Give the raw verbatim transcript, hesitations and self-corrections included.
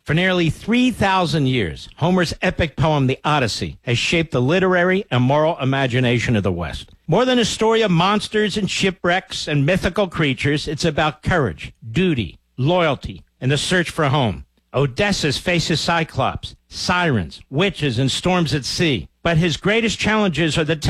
For nearly three thousand years, Homer's epic poem, The Odyssey, has shaped the literary and moral imagination of the West. More than a story of monsters and shipwrecks and mythical creatures, it's about courage, duty, loyalty, and the search for home. Odysseus faces Cyclops, sirens, witches, and storms at sea. But his greatest challenges are the